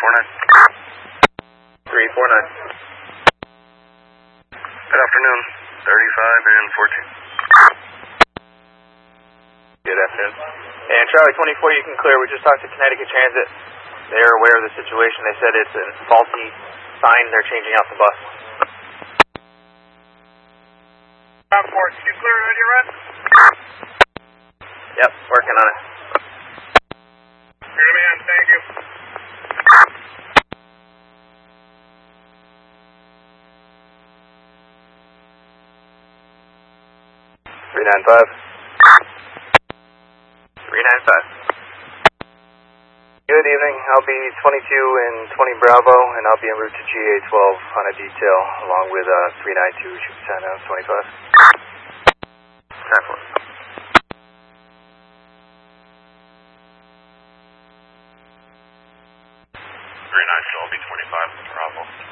349. Good afternoon. 35 and 14. Good afternoon. And Charlie 24, you can clear. We just talked to Connecticut Transit. They're aware of the situation. They said it's a faulty sign. They're changing out the bus. Can you clear it on your end? Yep, working on it. Good man, thank you. $395. Good evening. I'll be 22 and 20 Bravo, and I'll be en route to GA12 on a detail, along with 392 shoot sign out 25. 10-4. 392, I'll be 25 Bravo.